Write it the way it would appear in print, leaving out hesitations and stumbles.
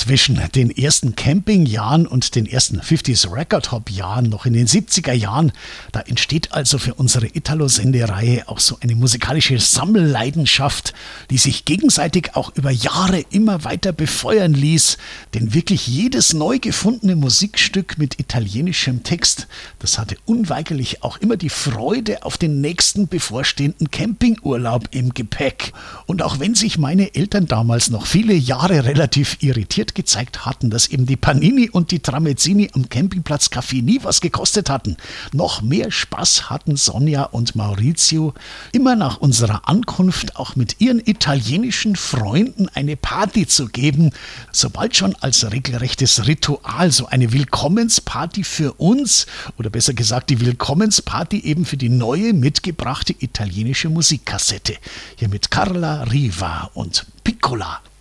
zwischen den ersten Campingjahren und den ersten 50s Record Hop Jahren, noch in den 70er Jahren, da entsteht also für unsere Italo-Sendereihe auch so eine musikalische Sammelleidenschaft, die sich gegenseitig auch über Jahre immer weiter befeuern ließ, denn wirklich jedes neu gefundene Musikstück mit italienischem Text, das hatte unweigerlich auch immer die Freude auf den nächsten bevorstehenden Campingurlaub im Gepäck. Und auch wenn sich meine Eltern damals noch viele Jahre relativ irritiert gezeigt hatten, dass eben die Panini und die Tramezzini am Campingplatz Café nie was gekostet hatten, noch mehr Spaß hatten Sonja und Maurizio, immer nach unserer Ankunft auch mit ihren italienischen Freunden eine Party zu geben, sobald schon als regelrechtes Ritual so eine Willkommensparty für uns, oder besser gesagt die Willkommensparty eben für die neue mitgebrachte italienische Musikkassette, hier mit Carla Riva und Piccola.